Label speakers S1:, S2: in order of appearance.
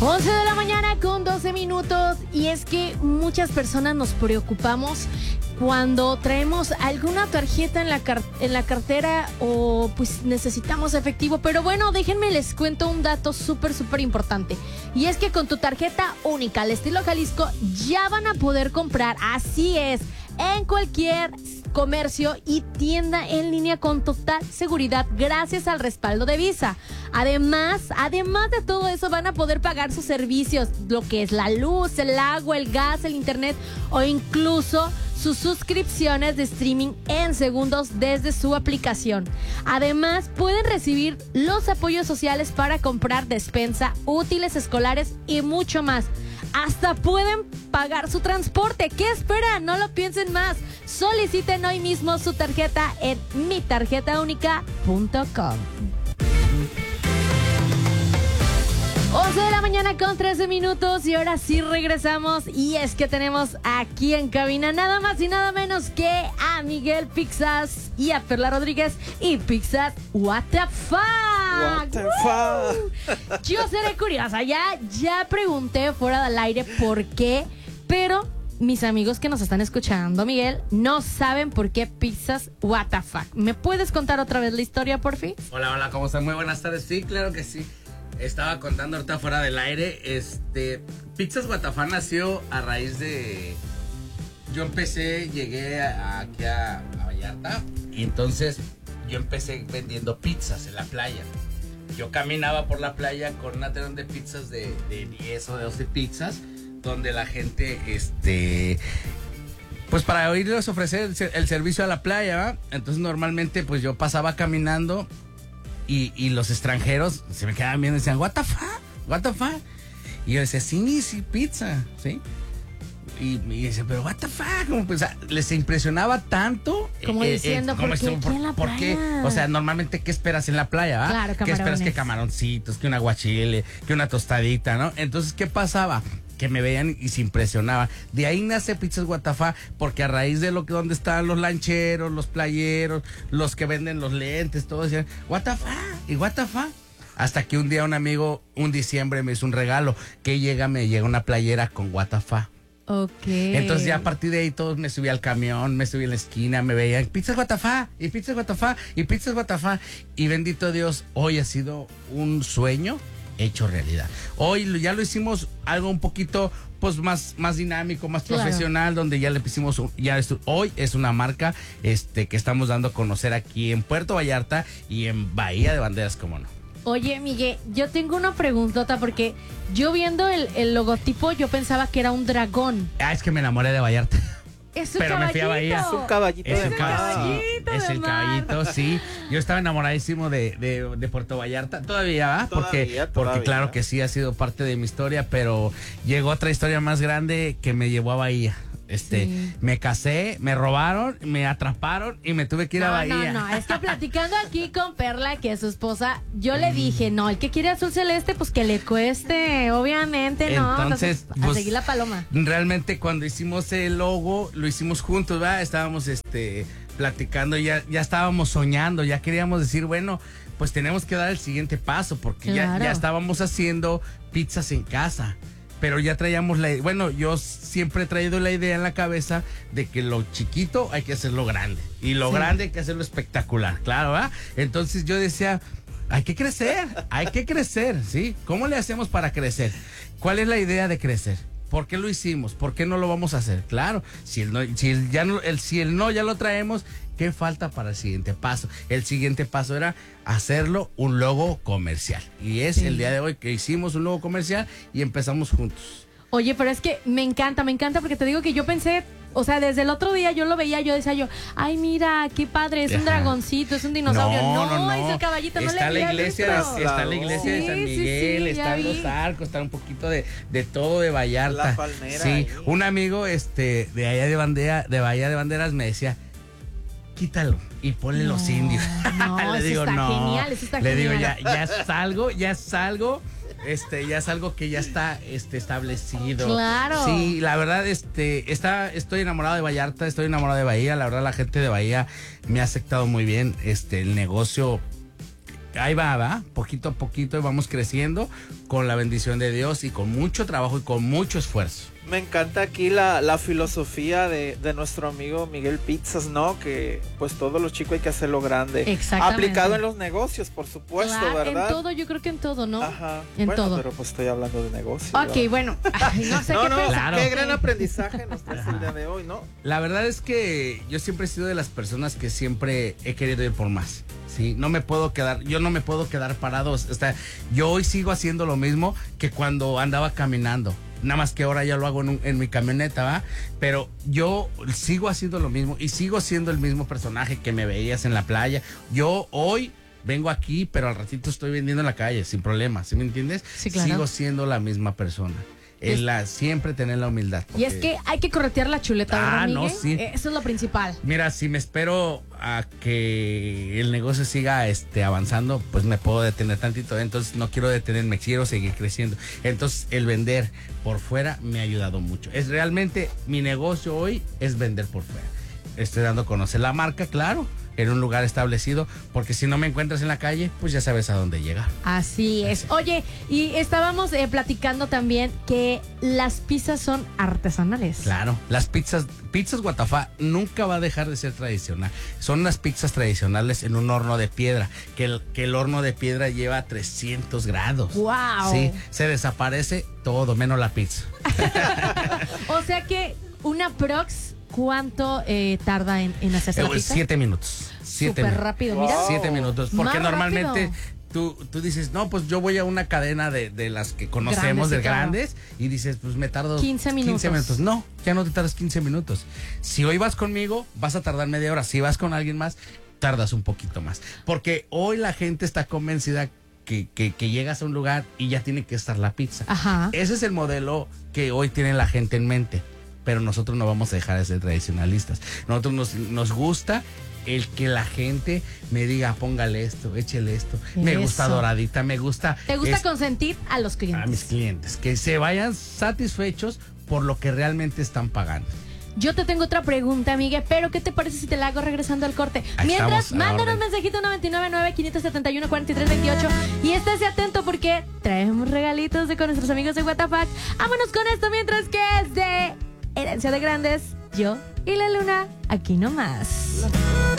S1: 11 de la mañana con 12 minutos y es que muchas personas nos preocupamos cuando traemos alguna tarjeta en la cartera o pues necesitamos efectivo. Pero bueno, déjenme les cuento un dato súper importante. Y es que con tu tarjeta única al estilo Jalisco ya van a poder comprar, así es, en cualquier comercio y tienda en línea con total seguridad gracias al respaldo de Visa. Además de todo eso, van a poder pagar sus servicios, lo que es la luz, el agua, el gas, el internet o incluso sus suscripciones de streaming en segundos desde su aplicación. Además, pueden recibir los apoyos sociales para comprar despensa, útiles escolares y mucho más. Hasta pueden pagar su transporte. ¿Qué esperan? No lo piensen más. Soliciten hoy mismo su tarjeta en mitarjetaúnica.com. 11 de la mañana con 13 minutos y ahora sí regresamos y es que tenemos aquí en cabina nada más y nada menos que a Miguel Pixas y a Perla Rodríguez y Pixas What the Fuck.
S2: What the fuck.
S1: Yo seré curiosa, ya pregunté fuera del aire por qué, pero mis amigos que nos están escuchando, Miguel, no saben por qué Pizzas What the Fuck. ¿Me puedes contar otra vez la historia, por fin?
S3: Hola, ¿cómo están? Muy buenas tardes. Sí, claro que sí. Estaba contando ahorita fuera del aire. Pizzas What the Fuck nació a raíz de... Yo llegué aquí a Vallarta y entonces yo empecé vendiendo pizzas en la playa. Yo caminaba por la playa con una terrón de pizzas de 10 o de 12 pizzas, donde la gente, pues para irles a ofrecer el servicio a la playa, ¿va? Entonces normalmente pues yo pasaba caminando y los extranjeros se me quedaban viendo y decían, what the fuck? Y yo decía, sí, pizza, ¿sí? Y decía, pero what the fuck, como, pues, les impresionaba tanto.
S1: Como diciendo, ¿por qué aquí en la playa?
S3: ¿Por qué? O sea, normalmente, ¿qué esperas en la playa, va?
S1: Claro,
S3: ¿Qué esperas? Que camaroncitos, que un aguachile, que una tostadita, ¿no? Entonces, ¿qué pasaba? Que me veían y se impresionaban. De ahí nace Pizzas What the Fuck, porque a raíz de donde estaban los lancheros, los playeros, los que venden los lentes, todos decían, what the fuck, y what the fuck. Hasta que un día un amigo, un diciembre, me hizo un regalo, me llega una playera con what the fuck.
S1: Ok.
S3: Entonces ya a partir de ahí todos me subí al camión, me subí en la esquina, me veían Pizzas What the Fuck, y Pizzas What the Fuck, y Pizzas What the Fuck. Y bendito Dios, hoy ha sido un sueñño hecho realidad. Hoy ya lo hicimos algo un poquito pues más dinámico, más profesional, donde ya le pusimos, hoy es una marca que estamos dando a conocer aquí en Puerto Vallarta y en Bahía de Banderas, como no.
S1: Oye, Miguel, yo tengo una preguntota porque yo viendo el logotipo yo pensaba que era un dragón.
S3: Es que me enamoré de Vallarta.
S1: Es un
S3: Pero
S1: caballito.
S3: me fui a Bahía.
S2: Es un caballito de mar.
S3: Es el caballito, sí. Yo estaba enamoradísimo de Puerto Vallarta. Todavía, ¿va? Porque claro que sí ha sido parte de mi historia, pero llegó otra historia más grande que me llevó a Bahía.
S1: Sí.
S3: Me casé, me robaron, me atraparon y me tuve que ir a Bahía.
S1: No, es que platicando aquí con Perla, que es su esposa, yo le dije, no, el que quiere azul celeste, pues que le cueste, obviamente, ¿no?
S3: Entonces,
S1: a seguir la paloma.
S3: Realmente cuando hicimos el logo, lo hicimos juntos, ¿verdad? Estábamos platicando, ya estábamos soñando, ya queríamos decir, bueno, pues tenemos que dar el siguiente paso, porque
S1: claro.
S3: ya estábamos haciendo pizzas en casa. Pero ya traíamos yo siempre he traído la idea en la cabeza de que lo chiquito hay que hacerlo grande. Y lo grande hay que hacerlo espectacular, claro, ¿verdad? Entonces yo decía, hay que crecer, ¿sí? ¿Cómo le hacemos para crecer? ¿Cuál es la idea de crecer? ¿Por qué lo hicimos? ¿Por qué no lo vamos a hacer? Claro, si el no ya lo traemos, ¿qué falta para el siguiente paso? El siguiente paso era hacerlo un logo comercial. Y es el día de hoy que hicimos un logo comercial y empezamos juntos.
S1: Oye, pero es que me encanta porque te digo que yo pensé, o sea, desde el otro día yo lo veía, yo decía ay, mira, qué padre, es un dragoncito, es un dinosaurio. No, es el caballito, no le había visto.
S3: Está la iglesia de San Miguel, están los arcos, está un poquito de todo de Vallarta.
S2: La palmera.
S3: Sí,
S2: ahí.
S3: un amigo de allá de Bahía de Banderas me decía, quítalo y ponle los indios.
S1: No,
S3: Le digo,
S1: eso está genial, eso está genial.
S3: Le digo, ya es algo ya es algo que ya está establecido.
S1: Claro.
S3: Sí, la verdad, estoy enamorado de Vallarta, estoy enamorado de Bahía. La verdad, la gente de Bahía me ha aceptado muy bien. El negocio ahí va, poquito a poquito vamos creciendo con la bendición de Dios y con mucho trabajo y con mucho esfuerzo.
S2: Me encanta aquí la filosofía de nuestro amigo Miguel Pizzas, ¿no? Que pues todo lo chico hay que hacerlo grande.
S1: Exactamente.
S2: Aplicado en los negocios, por supuesto,
S1: Claro,
S2: ¿verdad?
S1: en todo, yo creo que en todo, ¿no?
S2: Ajá.
S1: En
S2: bueno,
S1: todo.
S2: pero pues estoy hablando de negocios.
S1: Ok, bueno. Ay, no sé qué pensar.
S3: Claro.
S2: Qué gran aprendizaje nos trae el día de hoy, ¿no?
S3: La verdad es que yo siempre he sido de las personas que siempre he querido ir por más. Sí, yo no me puedo quedar parado. Yo hoy sigo haciendo lo mismo que cuando andaba caminando. Nada más que ahora ya lo hago en mi camioneta, ¿va? Pero yo sigo haciendo lo mismo y sigo siendo el mismo personaje que me veías en la playa. Yo hoy vengo aquí, pero al ratito estoy vendiendo en la calle, sin problema, ¿sí me entiendes?
S1: Sí, claro.
S3: Sigo siendo la misma persona. Siempre tener la humildad.
S1: Y es que hay que corretear la chuleta, ¿verdad,
S3: no,
S1: Miguel?
S3: sí.
S1: Eso es lo principal.
S3: Mira, si me espero a que el negocio siga avanzando, pues me puedo detener tantito. Entonces no quiero detenerme, quiero seguir creciendo. Entonces el vender por fuera me ha ayudado mucho. Es realmente mi negocio hoy es vender por fuera. Estoy dando a conocer la marca, claro, en un lugar establecido, porque si no me encuentras en la calle, pues ya sabes a dónde llegar.
S1: Así es. Oye, y estábamos platicando también que las pizzas son artesanales.
S3: Claro, las pizzas Guatafá nunca va a dejar de ser tradicional. Son unas pizzas tradicionales en un horno de piedra, que el horno de piedra lleva 300 grados.
S1: ¡Wow!
S3: Sí, se desaparece todo, menos la pizza.
S1: O sea que una prox, ¿cuánto tarda en hacerse la pizza?
S3: 7 minutos.
S1: Súper rápido, mira.
S3: 7 minutos, porque
S1: Más
S3: normalmente...
S1: rápido.
S3: Tú dices, no, pues yo voy a una cadena de las que conocemos,
S1: Grandes, sí,
S3: de
S1: claro.
S3: grandes, y dices, pues me tardo
S1: 15 minutos.
S3: No, ya no te tardas 15 minutos. Si hoy vas conmigo, vas a tardar media hora. Si vas con alguien más, tardas un poquito más. Porque hoy la gente está convencida que llegas a un lugar y ya tiene que estar la pizza.
S1: Ajá.
S3: Ese es el modelo que hoy tiene la gente en mente. Pero nosotros no vamos a dejar de ser tradicionalistas. Nosotros nos gusta el que la gente me diga, póngale esto, échele esto. Me gusta
S1: Eso.
S3: doradita, me gusta...
S1: ¿Te gusta consentir a los clientes?
S3: A mis clientes, que se vayan satisfechos por lo que realmente están pagando.
S1: Yo te tengo otra pregunta, Miguel, pero ¿qué te parece si te la hago regresando al corte?
S3: Ahí
S1: Mientras,
S3: estamos, a la
S1: mándanos
S3: orden.
S1: mensajito 999-571-4328 y estése atento porque traemos regalitos con nuestros amigos de WTF. Vámonos con esto mientras que es de Herencia de Grandes, yo y la Luna, aquí nomás.